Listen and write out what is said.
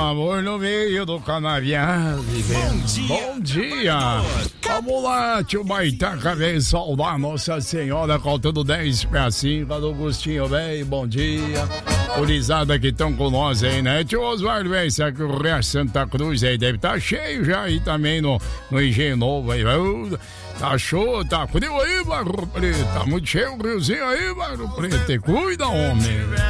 amor no meio do canavial. Bom dia. Vamos lá, tio Baitaca, vem saudar Nossa Senhora, contando 10 pra 5 do Agostinho, velho, bom dia. Gurizada que estão com nós aí, né? Tio Oswaldo, velho, será que o Rio Santa Cruz aí deve estar cheio já aí também no Engenho Novo aí, velho? Tá show, tá frio aí, Barro Preto, tá muito cheio o riozinho aí, Barro Preto, cuida, homem.